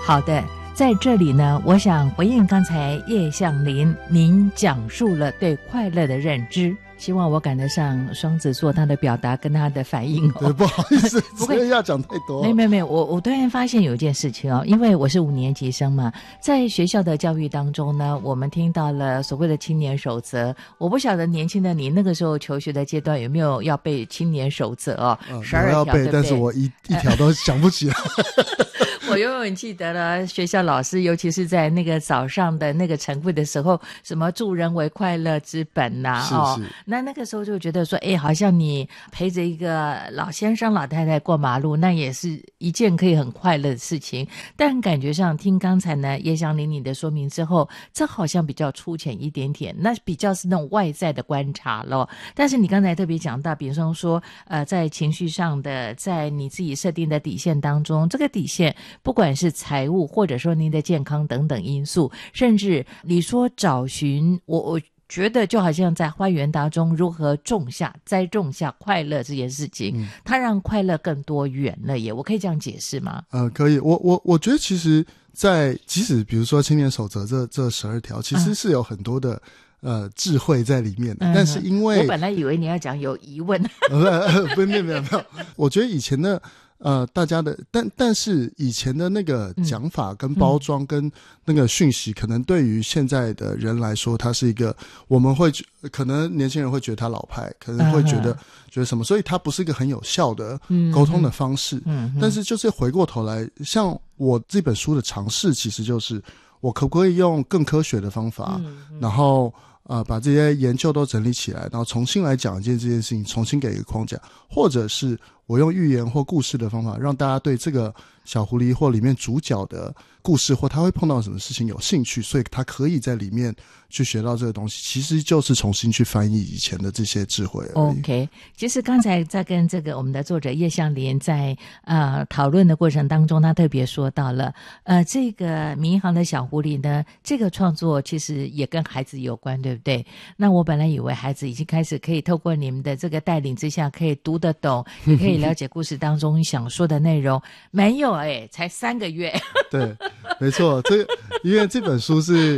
好的，在这里呢，我想回应刚才叶向林您讲述了对快乐的认知，希望我赶得上双子座他的表达跟他的反应对，不好意思， 不会这个要讲太多。 没有，我突然发现有一件事情因为我是5年级生嘛，在学校的教育当中呢，我们听到了所谓的青年守则。我不晓得年轻的你那个时候求学的阶段有没有要背青年守则12条， 我要背，但是我一条都想不起来。 我永远记得了学校老师，尤其是在那个早上的那个晨会的时候，什么助人为快乐之本是那个时候就觉得说，好像你陪着一个老先生老太太过马路，那也是一件可以很快乐的事情。但感觉上听刚才呢叶向林你的说明之后，这好像比较粗浅一点点，那比较是那种外在的观察咯。但是你刚才特别讲到，比方说在情绪上的，在你自己设定的底线当中，这个底线不管是财务或者说您的健康等等因素，甚至你说找寻我觉得就好像在花园当中如何栽种下快乐这件事情，它让快乐更多元了耶，我可以这样解释吗？ 可以，我觉得其实即使比如说青年守则这12条其实是有很多的智慧在里面的，但是因为我本来以为你要讲有疑问没有，我觉得以前的大家的但是以前的那个讲法跟包装跟那个讯息，可能对于现在的人来说，它是一个我们会可能年轻人会觉得它老派，可能会觉得什么，所以它不是一个很有效的沟通的方式。但是就是回过头来，像我这本书的尝试，其实就是我可不可以用更科学的方法，然后把这些研究都整理起来，然后重新来讲这件事情，重新给一个框架，或者是我用寓言或故事的方法，让大家对这个小狐狸或里面主角的故事或他会碰到什么事情有兴趣，所以他可以在里面去学到这个东西，其实就是重新去翻译以前的这些智慧而已。 OK， 其实刚才在跟这个我们的作者叶向林在讨论的过程当中，他特别说到了这个民航的小狐狸呢，这个创作其实也跟孩子有关，对不对？那我本来以为孩子已经开始可以透过你们的这个带领之下，可以读得懂，也可以了解故事当中想说的内容。没有才3个月。 对，没错，因为这本书是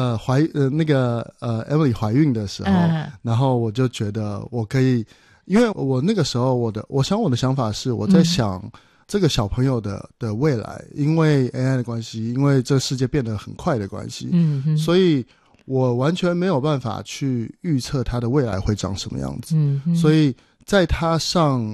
Emily 怀孕的时候，然后我就觉得我可以，因为我那个时候我的想法是我在想这个小朋友的未来，因为 AI 的关系，因为这世界变得很快的关系，所以我完全没有办法去预测他的未来会长什么样子，所以在他上